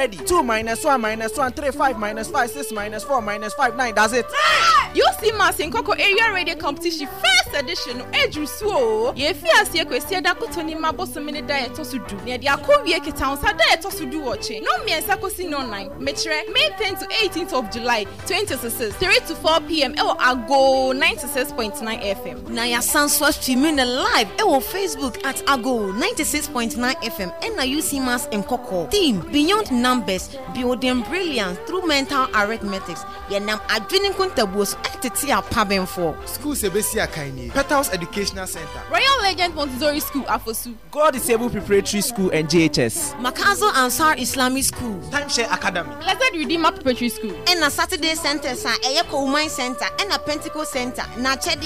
ready. 2 minus 1 minus 1, 3, 5 minus 5, 6 minus 4 minus 5, 9. That's it. UC Mass in Coco Area Radio Competition first edition. Eju so. Ye fi asie kwesi da kotoni maboso mini da eto su du. Ne dia ko wie ketan sa da eto su du oche. No miensa kosi no 9. Mechire May 10 to 18th of July 2026, 3 to 4 p.m. Ewo Ago 96.9 FM. Na ya Sanswa streaming live ewo Facebook at Ago 96.9 FM and na UC Mass in Coco. Team Beyond Numbers, building brilliance through mental arithmetics. Ye nam adwinin kontabuo so etete apaben for. School Sebesi Akaini, Petals Educational Center, Royal Legend Montessori School Afosu, God Disabled Preparatory School and JHS, Makazo Ansar Islamic School, Timeshare Academy, Blessed Redeemer Preparatory School, and na Saturday Center sa Eyeko Women Center and na Pentecost Center na Chedi